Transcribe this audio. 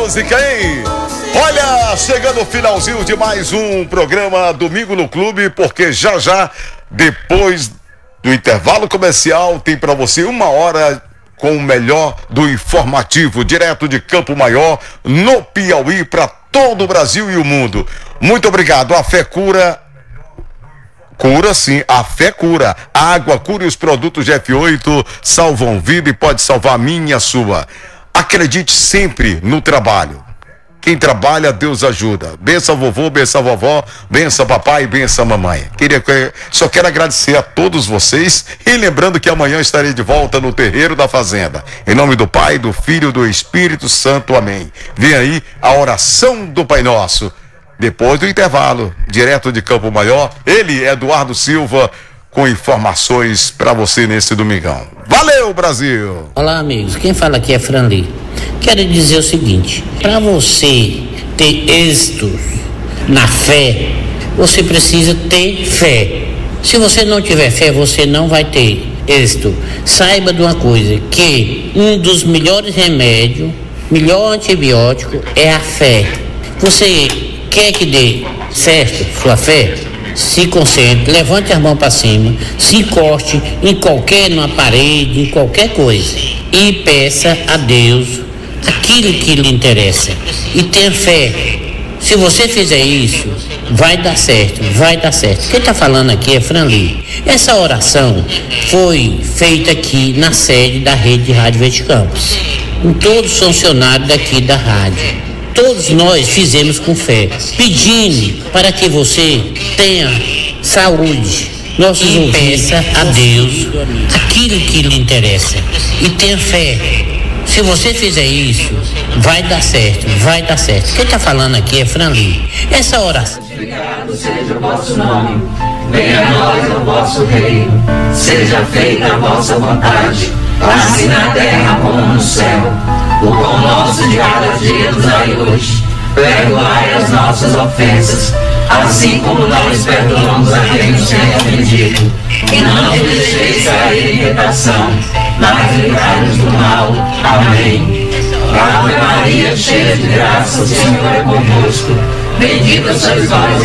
música, hein? Olha, chegando o finalzinho de mais um programa Domingo no Clube, porque já, depois do intervalo comercial, tem pra você 1 hora com o melhor do informativo, direto de Campo Maior, no Piauí, para todo o Brasil e o mundo. Muito obrigado. A fé cura. Cura sim, a fé cura. A água cura e os produtos de F8 salvam vida e pode salvar a minha e a sua. Acredite sempre no trabalho. Quem trabalha, Deus ajuda. Benção vovô, benção vovó, benção papai, benção mamãe. Só quero agradecer a todos vocês e lembrando que amanhã estarei de volta no Terreiro da Fazenda. Em nome do Pai, do Filho e do Espírito Santo. Amém. Vem aí a oração do Pai Nosso. Depois do intervalo, direto de Campo Maior, ele, Eduardo Silva, com informações para você nesse domingão. Valeu, Brasil! Olá, amigos. Quem fala aqui é Franli. Quero dizer o seguinte: para você ter êxito na fé, você precisa ter fé. Se você não tiver fé, você não vai ter êxito. Saiba de uma coisa, que um dos melhores remédios, melhor antibiótico é a fé. Você quer que dê certo sua fé? Se concentre, levante as mãos para cima, se encoste numa parede, em qualquer coisa e peça a Deus aquilo que lhe interessa e tenha fé. Se você fizer isso, vai dar certo, vai dar certo. Quem está falando aqui é Franli. Essa oração foi feita aqui na sede da Rede de Rádio Verde Campos, com todos os funcionários daqui da rádio. Todos nós fizemos com fé, pedindo para que você tenha saúde. Nossos ouvintes, peça a Deus aquilo que lhe interessa e tenha fé. Se você fizer isso, vai dar certo, vai dar certo. Quem está falando aqui é Franli. Essa oração. Santificado seja o vosso nome, venha a nós o vosso reino, seja feita a vossa vontade, assim na terra como no céu. O pão nosso de cada dia nos dai hoje, perdoai as nossas ofensas, assim como nós perdoamos a quem nos tem ofendido. E não nos deixeis cair em tentação, mas livrai-nos do mal. Amém. Ave Maria, cheia de graça, o Senhor é convosco, bendita sois vós